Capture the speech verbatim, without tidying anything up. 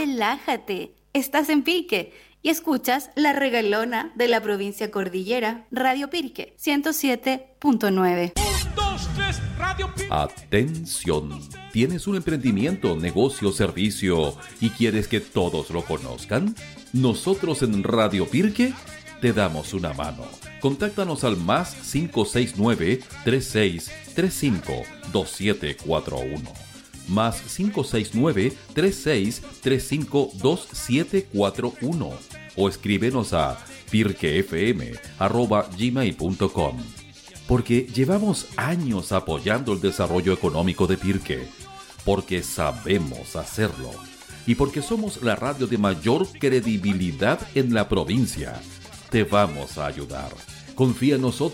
relájate. Estás en Pirque y escuchas La Regalona de la provincia cordillera, Radio Pirque, ciento siete punto nueve. Atención, ¿tienes un emprendimiento, negocio, servicio y quieres que todos lo conozcan? Nosotros en Radio Pirque te damos una mano. Contáctanos al más cinco seis nueve, tres seis tres cinco, dos siete cuatro uno. Más cinco seis nueve, tres seis tres cinco, dos siete cuatro uno. O escríbenos a pirquefm arroba gmail punto com. Porque llevamos años apoyando el desarrollo económico de Pirque. Porque sabemos hacerlo. Y porque somos la radio de mayor credibilidad en la provincia. Te vamos a ayudar. Confía en nosotros.